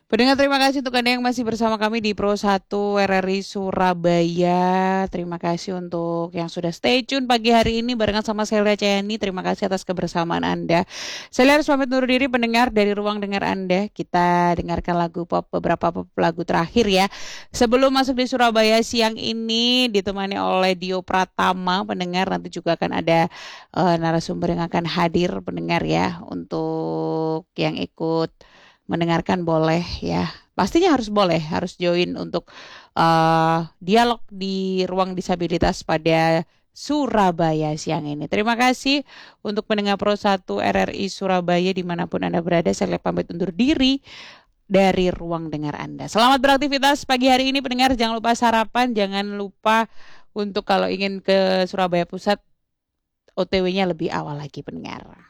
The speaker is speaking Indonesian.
Pendengar, terima kasih untuk Anda yang masih bersama kami di Pro 1 RRI Surabaya. Terima kasih untuk yang sudah stay tune pagi hari ini barengan sama saya Cayani. Terima kasih atas kebersamaan Anda. Saya harus pamit undur diri pendengar dari ruang dengar Anda. Kita dengarkan lagu pop, beberapa pop lagu terakhir ya. Sebelum masuk di Surabaya siang ini ditemani oleh Dio Pratama. Pendengar, nanti juga akan ada narasumber yang akan hadir pendengar ya. Untuk yang ikut mendengarkan boleh ya. Pastinya harus boleh, harus join untuk dialog di ruang disabilitas pada Surabaya siang ini. Terima kasih untuk pendengar Pro 1 RRI Surabaya dimanapun Anda berada. Saya pamit undur diri dari ruang dengar Anda. Selamat beraktivitas pagi hari ini pendengar. Jangan lupa sarapan, jangan lupa untuk kalau ingin ke Surabaya Pusat OTW-nya lebih awal lagi pendengar.